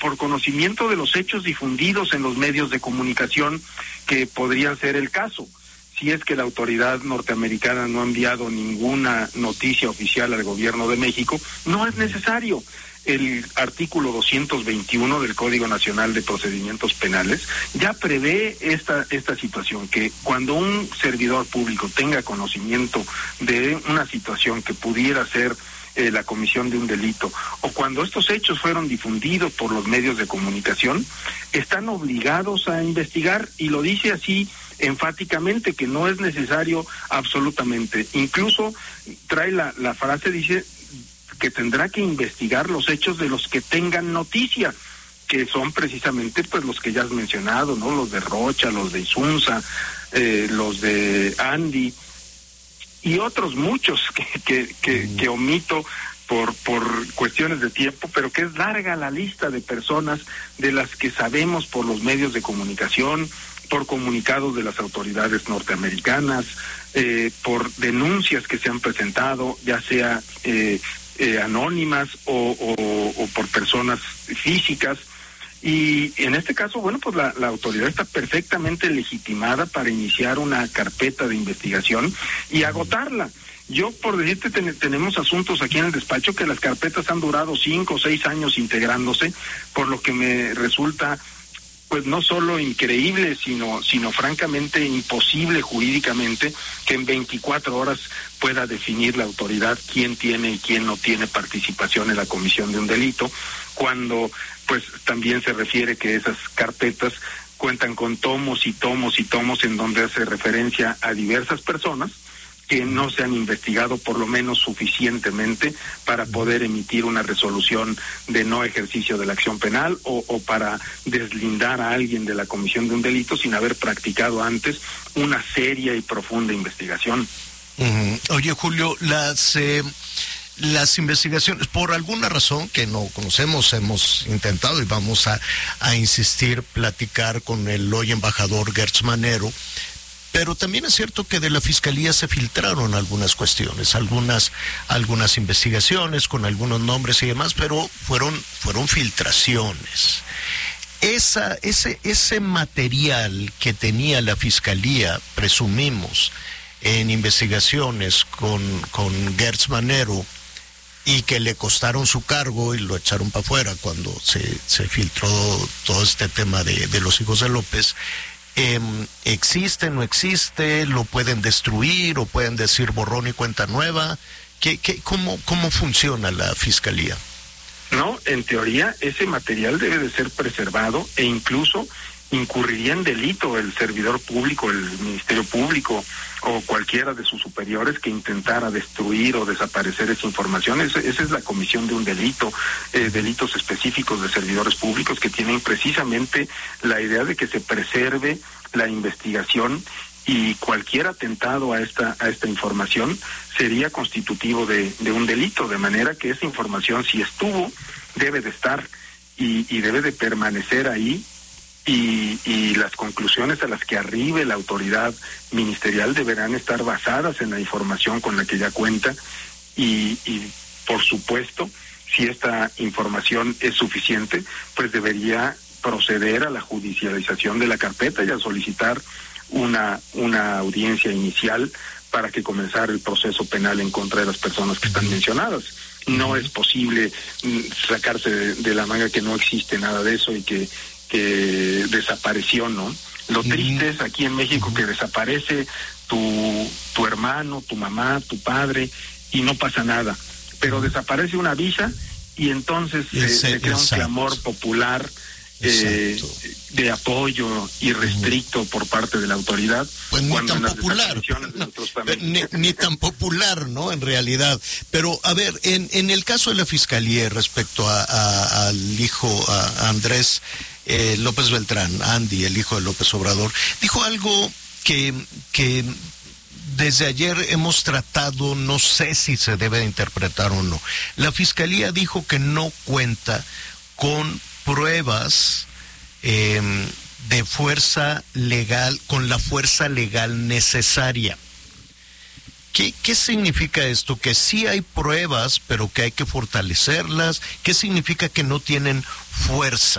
por conocimiento de los hechos difundidos en los medios de comunicación que podrían ser el caso. Si es que la autoridad norteamericana no ha enviado ninguna noticia oficial al gobierno de México, no es necesario. El artículo 221 del Código Nacional de Procedimientos Penales ya prevé esta situación, que cuando un servidor público tenga conocimiento de una situación que pudiera ser la comisión de un delito, o cuando estos hechos fueron difundidos por los medios de comunicación, están obligados a investigar, y lo dice así enfáticamente, que no es necesario absolutamente. Incluso trae la frase, dice que tendrá que investigar los hechos de los que tengan noticia, que son precisamente pues los que ya has mencionado, ¿no? Los de Rocha, los de Isunza, los de Andy y otros muchos que omito por cuestiones de tiempo, pero que es larga la lista de personas de las que sabemos por los medios de comunicación, por comunicados de las autoridades norteamericanas, por denuncias que se han presentado, ya sea anónimas o por personas físicas. Y en este caso, bueno, pues la autoridad está perfectamente legitimada para iniciar una carpeta de investigación y agotarla. Yo, por decirte, tenemos asuntos aquí en el despacho que las carpetas han durado 5 o 6 años integrándose, por lo que me resulta pues no solo increíble, sino francamente imposible jurídicamente que en 24 horas pueda definir la autoridad quién tiene y quién no tiene participación en la comisión de un delito, cuando pues también se refiere que esas carpetas cuentan con tomos y tomos y tomos en donde hace referencia a diversas personas que no se han investigado por lo menos suficientemente para poder emitir una resolución de no ejercicio de la acción penal o para deslindar a alguien de la comisión de un delito sin haber practicado antes una seria y profunda investigación. Oye, Julio, las investigaciones, por alguna razón que no conocemos, hemos intentado y vamos a insistir, platicar con el hoy embajador Gertz Manero, pero también es cierto que de la Fiscalía se filtraron algunas cuestiones, algunas investigaciones con algunos nombres y demás, pero fueron filtraciones. Ese material que tenía la Fiscalía, presumimos, en investigaciones con Gertz Manero, y que le costaron su cargo y lo echaron para afuera cuando se filtró todo este tema de los hijos de López, ¿existe, no existe? ¿Lo pueden destruir o pueden decir borrón y cuenta nueva? ¿Cómo funciona la Fiscalía? No, en teoría ese material debe de ser preservado e incluso incurriría en delito el servidor público, el Ministerio Público o cualquiera de sus superiores que intentara destruir o desaparecer esa información. Esa es la comisión de un delito, delitos específicos de servidores públicos que tienen precisamente la idea de que se preserve la investigación, y cualquier atentado a esta información sería constitutivo de un delito, de manera que esa información, si estuvo, debe de estar y debe de permanecer ahí. Y las conclusiones a las que arribe la autoridad ministerial deberán estar basadas en la información con la que ya cuenta y por supuesto, si esta información es suficiente, pues debería proceder a la judicialización de la carpeta y a solicitar una audiencia inicial para que comenzara el proceso penal en contra de las personas que están mencionadas. No es posible sacarse de la manga que no existe nada de eso y que desapareció, ¿no? Lo triste es aquí en México que desaparece tu hermano, tu mamá, tu padre y no pasa nada, pero desaparece una visa y entonces se crea un clamor popular de apoyo irrestricto por parte de la autoridad. Pues ni tan popular, ni tan popular, ¿no? En realidad. Pero, a ver, en el caso de la Fiscalía respecto al hijo, a Andrés López Beltrán, Andy, el hijo de López Obrador, dijo algo que desde ayer hemos tratado, no sé si se debe interpretar o no. La Fiscalía dijo que no cuenta con pruebas de fuerza legal, con la fuerza legal necesaria. ¿Qué significa esto? Que sí hay pruebas, pero que hay que fortalecerlas. ¿Qué significa que no tienen fuerza?